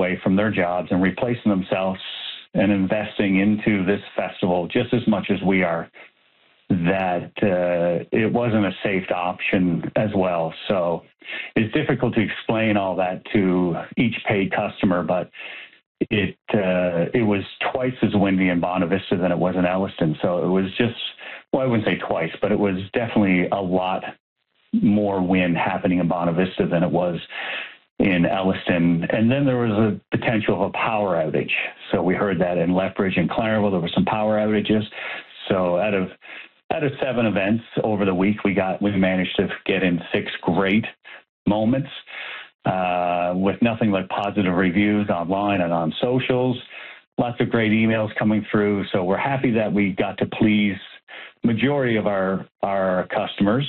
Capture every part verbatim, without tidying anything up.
away from their jobs and replacing themselves and investing into this festival just as much as we are, that uh, it wasn't a safe option as well. So it's difficult to explain all that to each paid customer, but it uh, it was twice as windy in Bonavista than it was in Elliston. So it was just, well, I wouldn't say twice, but it was definitely a lot more wind happening in Bonavista than it was in Elliston. And then there was a potential of a power outage. So we heard that in Lethbridge and Clarenville, there were some power outages. So out of out of seven events over the week, we got we managed to get in six great moments uh, with nothing but positive reviews online and on socials. Lots of great emails coming through. So we're happy that we got to please majority of our our customers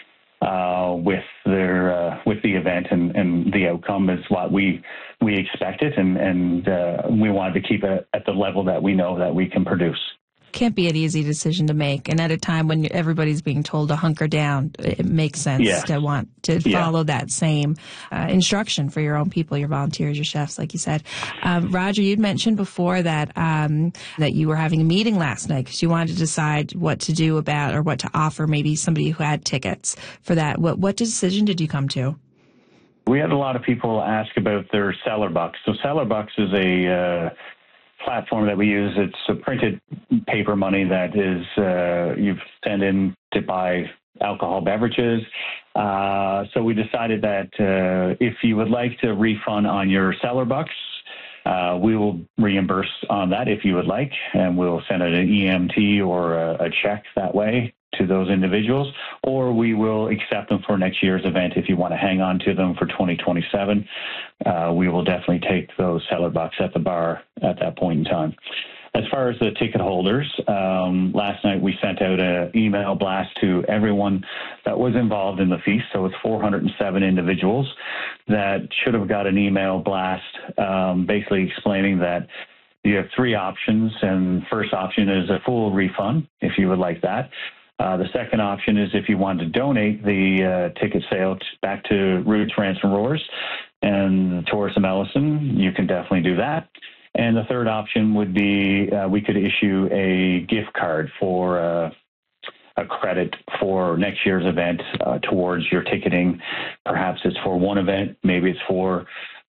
uh, with their uh, with the event, and, and the outcome is what we we expected, and and uh, we wanted to keep it at the level that we know that we can produce. Can't be an easy decision to make, and at a time when everybody's being told to hunker down, it makes sense yeah. to want to yeah. follow that same uh, instruction for your own people, your volunteers, your chefs, like you said. Um, Roger, you'd mentioned before that um, that you were having a meeting last night because you wanted to decide what to do about or what to offer maybe somebody who had tickets for that. What what decision did you come to? We had a lot of people ask about their Cellar Bucks. So Cellar Bucks is a uh, platform that we use. It's a printed paper money that is uh, you send in to buy alcohol beverages. Uh, so we decided that uh, if you would like to refund on your Cellar Bucks, uh, we will reimburse on that if you would like, and we'll send it an E M T or a, a check that way to those individuals, or we will accept them for next year's event. If you want to hang on to them for twenty twenty-seven, uh, we will definitely take those Cellar Bucks at the bar at that point in time. As far as the ticket holders, um, last night we sent out an email blast to everyone that was involved in the feast. So it's four hundred seven individuals that should have got an email blast um, basically explaining that you have three options, and first option is a full refund if you would like that. Uh, the second option is if you want to donate the uh, ticket sale t- back to Roots, Rants, and Roars and Tourism Elliston, you can definitely do that. And the third option would be uh, we could issue a gift card for uh, a credit for next year's event uh, towards your ticketing. Perhaps it's for one event, maybe it's for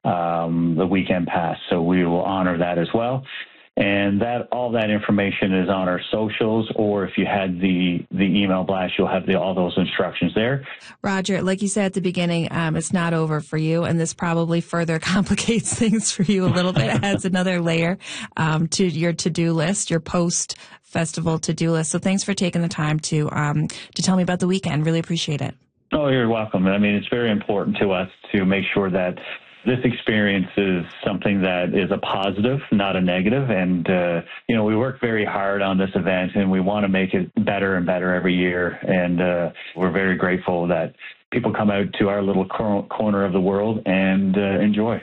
um, the weekend pass. So we will honor that as well. And that all that information is on our socials, or if you had the, the email blast, you'll have the, all those instructions there. Roger, like you said at the beginning, um, it's not over for you, and this probably further complicates things for you a little bit. It adds another layer um, to your to-do list, your post-festival to-do list. So thanks for taking the time to um, to tell me about the weekend. Really appreciate it. Oh, you're welcome. I mean, it's very important to us to make sure that this experience is something that is a positive, not a negative. And, uh, you know, we work very hard on this event, and we want to make it better and better every year. And uh, we're very grateful that people come out to our little cor- corner of the world and uh, enjoy.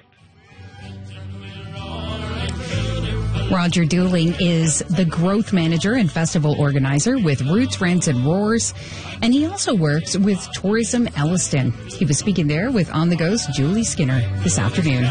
Roger Dooling is the growth manager and festival organizer with Roots, Rants, and Roars, and he also works with Tourism Elliston. He was speaking there with On the Go's Julie Skinner this afternoon.